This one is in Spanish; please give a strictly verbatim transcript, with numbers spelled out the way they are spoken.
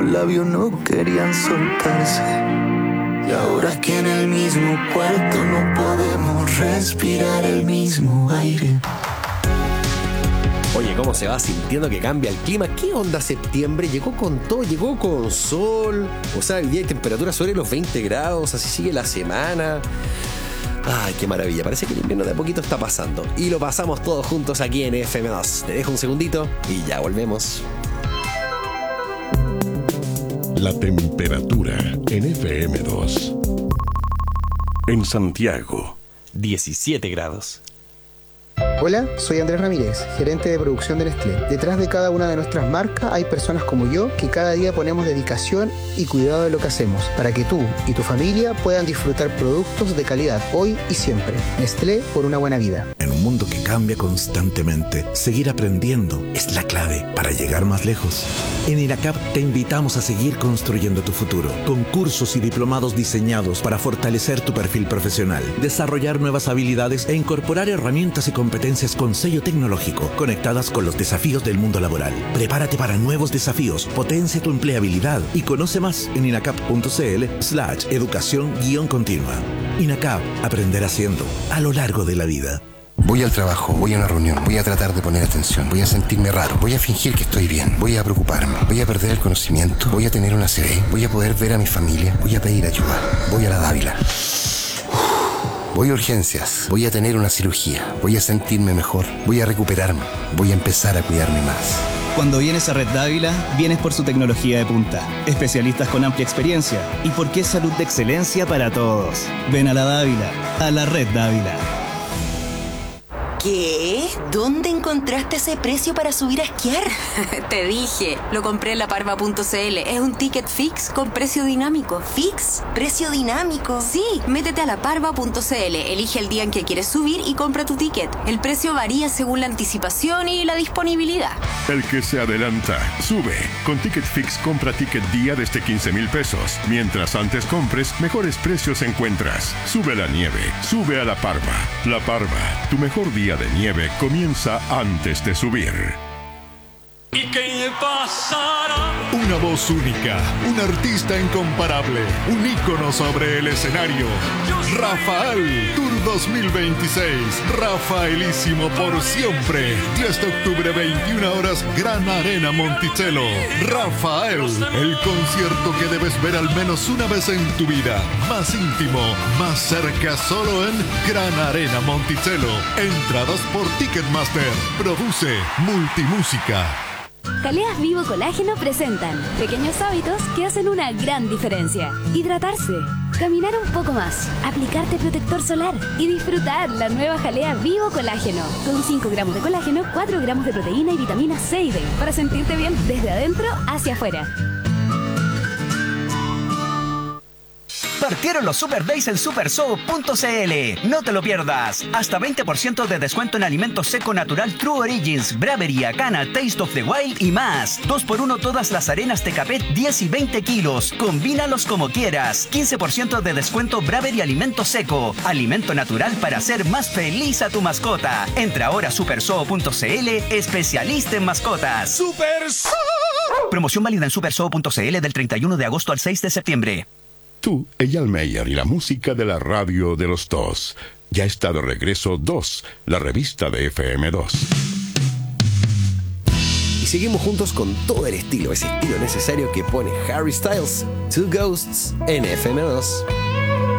labios no querían soltarse. Y ahora que en el mismo cuarto no podemos respirar el mismo aire. Oye, ¿cómo se va sintiendo que cambia el clima? ¿Qué onda septiembre? Llegó con todo, llegó con sol. O sea, el día hay temperatura sobre los veinte grados, así sigue la semana. Ay, qué maravilla, parece que el invierno de a poquito está pasando. Y lo pasamos todos juntos aquí en F M dos. Te dejo un segundito y ya volvemos. La temperatura en F M dos. En Santiago, diecisiete grados. Hola, soy Andrés Ramírez, gerente de producción de Nestlé. Detrás de cada una de nuestras marcas hay personas como yo que cada día ponemos dedicación y cuidado de lo que hacemos para que tú y tu familia puedan disfrutar productos de calidad hoy y siempre. Nestlé, por una buena vida. En un mundo que cambia constantemente, seguir aprendiendo es la clave para llegar más lejos. En INACAP te invitamos a seguir construyendo tu futuro, con cursos y diplomados diseñados para fortalecer tu perfil profesional, desarrollar nuevas habilidades e incorporar herramientas y competencias con sello tecnológico, conectadas con los desafíos del mundo laboral. Prepárate para nuevos desafíos, potencia tu empleabilidad y conoce más en inacap.cl slash educación guión continua. INACAP, aprender haciendo, a lo largo de la vida. Voy al trabajo, voy a una reunión, voy a tratar de poner atención, voy a sentirme raro, voy a fingir que estoy bien, voy a preocuparme, voy a perder el conocimiento, voy a tener una C V, voy a poder ver a mi familia, voy a pedir ayuda, voy a la Dávila. Voy a urgencias, voy a tener una cirugía, voy a sentirme mejor, voy a recuperarme, voy a empezar a cuidarme más. Cuando vienes a Red Dávila, vienes por su tecnología de punta, especialistas con amplia experiencia y porque es salud de excelencia para todos. Ven a la Dávila, a la Red Dávila. ¿Qué? ¿Dónde encontraste ese precio para subir a esquiar? Te dije, lo compré en la parva punto c l. Es un ticket fix con precio dinámico. ¿Fix? ¿Precio dinámico? Sí, métete a la parva punto c l, elige el día en que quieres subir y compra tu ticket. El precio varía según la anticipación y la disponibilidad. el que se adelanta, sube. Con Ticket Fix compra ticket día desde quince mil pesos. Mientras antes compres, mejores precios encuentras. Sube la nieve, sube a la Parva. La Parva, tu mejor día de nieve comienza antes de subir. ¿Y qué pasará? Una voz única, un artista incomparable, un ícono sobre el escenario. Rafael, Tour dos mil veintiséis. Rafaelísimo por siempre. diez de octubre, veintiuna horas, Gran Arena Monticello. Rafael, el concierto que debes ver al menos una vez en tu vida. Más íntimo, más cerca, solo en Gran Arena Monticello. Entradas por Ticketmaster. Produce Multimúsica. Jaleas Vivo Colágeno presentan pequeños hábitos que hacen una gran diferencia. Hidratarse, caminar un poco más, aplicarte protector solar y disfrutar la nueva jalea Vivo Colágeno. Con cinco gramos de colágeno, cuatro gramos de proteína y vitaminas C y D para sentirte bien desde adentro hacia afuera. Partieron los Super Days en supersoo punto c l. No te lo pierdas. Hasta veinte por ciento de descuento en alimentos seco natural True Origins, Bravery, Acana, Taste of the Wild y más. dos por uno todas las arenas Tecapet diez y veinte kilos. Combínalos como quieras. quince por ciento de descuento Bravery Alimento Seco. Alimento natural para hacer más feliz a tu mascota. Entra ahora a supersoo punto c l, especialista en mascotas. ¡Supersoo! Promoción válida en supersoo punto c l del treinta y uno de agosto al seis de septiembre. Tú, Eyal Meyer y la música de la radio de los dos. Ya está de regreso dos, la revista de F M dos. Y seguimos juntos con todo el estilo, ese estilo necesario que pone Harry Styles, Two Ghosts en F M dos.